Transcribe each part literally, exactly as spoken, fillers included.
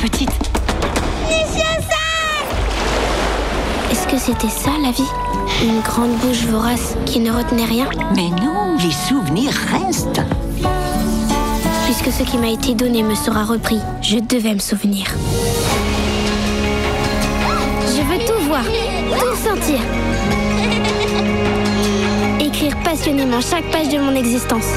petite. Est-ce que c'était ça, la vie ? Une grande bouche vorace qui ne retenait rien ? Mais non, les souvenirs restent. Puisque ce qui m'a été donné me sera repris, je devais me souvenir. Je veux tout voir, tout sentir. Écrire passionnément chaque page de mon existence.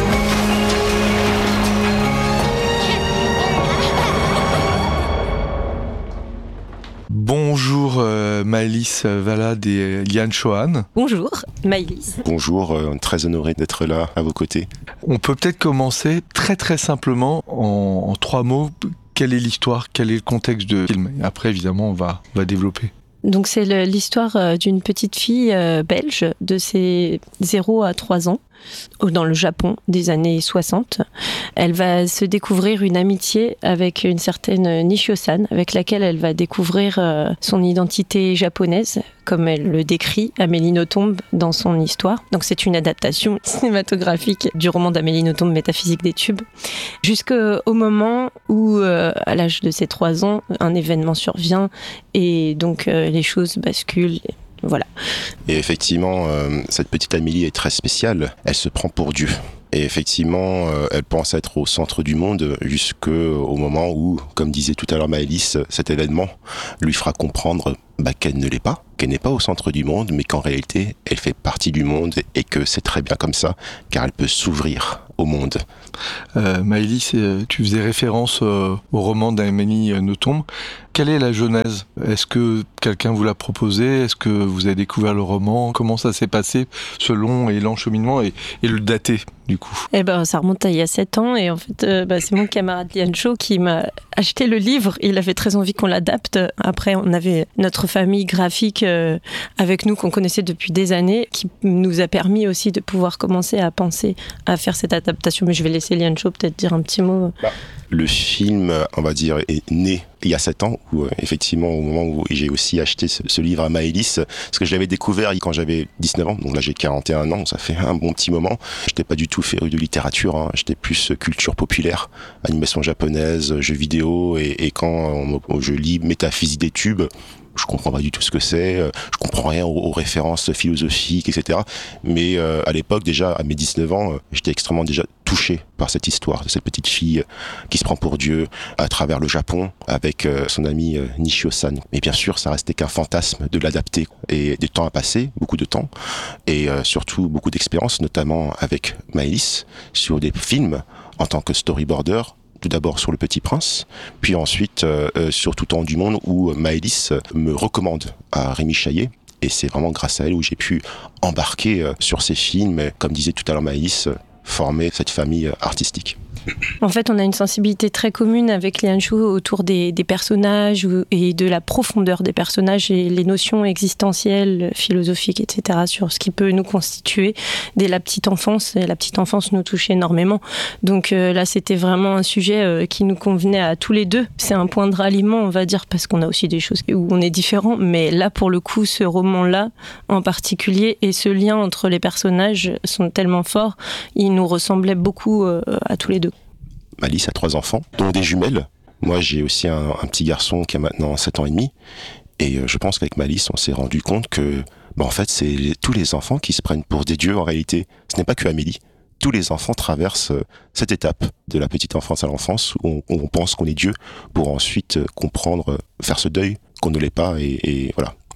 Bonjour euh, Maëlys Valade et Liane Chohan. Bonjour Maëlys. Bonjour, euh, très honoré d'être là à vos côtés. On peut peut-être commencer très très simplement en, en trois mots. Quelle est l'histoire, quel est le contexte du film ? Et après évidemment on va, on va développer. Donc c'est le, l'histoire d'une petite fille euh, belge de ses zéro à trois ans dans le Japon des années soixante. Elle va se découvrir une amitié avec une certaine Nishio-san, avec laquelle elle va découvrir euh, son identité japonaise, comme elle le décrit Amélie Nothomb dans son histoire. Donc c'est une adaptation cinématographique du roman d'Amélie Nothomb, Métaphysique des tubes, jusqu'au moment où, euh, à l'âge de ses trois ans, un événement survient et donc euh, les choses basculent. Voilà. Et effectivement, euh, cette petite Amélie est très spéciale. Elle se prend pour Dieu. Et effectivement, euh, elle pense être au centre du monde jusqu'au moment où, comme disait tout à l'heure Maëlys, cet événement lui fera comprendre bah, qu'elle ne l'est pas, qu'elle n'est pas au centre du monde, mais qu'en réalité, elle fait partie du monde et que c'est très bien comme ça, car elle peut s'ouvrir au monde. Euh, Maëlys, tu faisais référence euh, au roman d'Amélie Nothomb. Quelle est la genèse ? Est-ce que quelqu'un vous l'a proposé ? Est-ce que vous avez découvert le roman ? Comment ça s'est passé, ce long et lent cheminement, et, et le dater, du coup ? Eh ben, ça remonte à il y a sept ans, et en fait, euh, bah, c'est mon camarade Liane Cho qui m'a acheté le livre. Il avait très envie qu'on l'adapte. Après, on avait notre famille graphique euh, avec nous, qu'on connaissait depuis des années, qui nous a permis aussi de pouvoir commencer à penser à faire cette adaptation. Mais je vais laisser Liane Cho peut-être dire un petit mot. Bah. Le film, on va dire, est né il y a sept ans, où effectivement, au moment où j'ai aussi acheté ce, ce livre à Maëlys, parce que je l'avais découvert quand j'avais dix-neuf ans, donc là j'ai quarante et un ans, ça fait un bon petit moment. J'étais pas du tout féru de littérature, hein. J'étais plus culture populaire, animation japonaise, jeux vidéo, et, et quand on, je lis Métaphysique des tubes, je comprends pas du tout ce que c'est, je comprends rien aux, aux références philosophiques, et cetera. Mais euh, à l'époque, déjà, à mes dix-neuf ans, euh, j'étais extrêmement déjà touché par cette histoire de cette petite fille qui se prend pour Dieu à travers le Japon avec euh, son ami euh, Nishio-san. Mais bien sûr, ça restait qu'un fantasme de l'adapter. Et du temps a passé, beaucoup de temps, et euh, surtout beaucoup d'expérience, notamment avec Maëlys, sur des films en tant que storyboarder. Tout d'abord sur Le Petit Prince, puis ensuite euh, sur Tout temps du monde, où Maëlys me recommande à Rémi Chaillet. Et c'est vraiment grâce à elle où j'ai pu embarquer euh, sur ces films, et, comme disait tout à l'heure Maëlys, euh, former cette famille euh, artistique. En fait, on a une sensibilité très commune avec Liane Cho autour des, des personnages et de la profondeur des personnages et les notions existentielles, philosophiques, et cetera sur ce qui peut nous constituer dès la petite enfance. Et la petite enfance nous touche énormément. Donc euh, là, c'était vraiment un sujet euh, qui nous convenait à tous les deux. C'est un point de ralliement, on va dire, parce qu'on a aussi des choses où on est différents. Mais là, pour le coup, ce roman-là en particulier et ce lien entre les personnages sont tellement forts, il nous ressemblait beaucoup euh, à tous les deux. Maëlys a trois enfants, dont des jumelles. Moi, j'ai aussi un, un petit garçon qui a maintenant sept ans et demi. Et je pense qu'avec Maëlys, on s'est rendu compte que, bah, en fait, c'est les, tous les enfants qui se prennent pour des dieux en réalité. Ce n'est pas que Amélie. Tous les enfants traversent cette étape de la petite enfance à l'enfance où on, où on pense qu'on est Dieu pour ensuite comprendre, faire ce deuil qu'on ne l'est pas et, et voilà.